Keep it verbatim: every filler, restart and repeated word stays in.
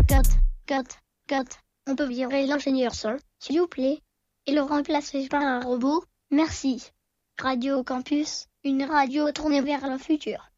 cut, cut, cut. On peut virer l'ingénieur son, s'il vous plaît, et le remplacer par un robot. Merci. Radio Campus, une radio tournée vers le futur.